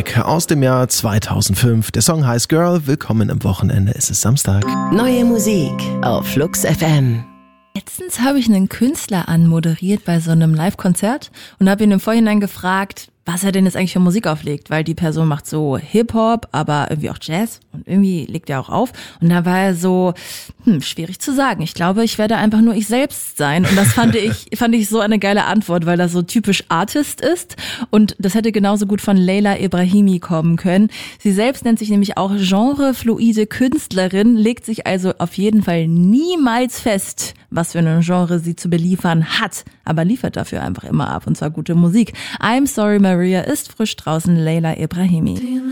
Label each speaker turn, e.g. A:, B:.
A: Track aus dem Jahr 2005. Der Song heißt Girl. Willkommen am Wochenende. Es ist Samstag.
B: Neue Musik auf Flux FM.
C: Letztens habe ich einen Künstler anmoderiert bei so einem Live-Konzert und habe ihn im Vorhinein gefragt, was er denn jetzt eigentlich für Musik auflegt, weil die Person macht so Hip-Hop, aber irgendwie auch Jazz und irgendwie legt er auch auf. Und da war er so, schwierig zu sagen. Ich glaube, ich werde einfach nur ich selbst sein. Und das fand ich so eine geile Antwort, weil das so typisch Artist ist. Und das hätte genauso gut von Leila Ebrahimi kommen können. Sie selbst nennt sich nämlich auch genrefluide Künstlerin, legt sich also auf jeden Fall niemals fest, was für ein Genre sie zu beliefern hat, aber liefert dafür einfach immer ab, und zwar gute Musik. I'm Sorry Maria ist frisch draußen, Leila Ebrahimi.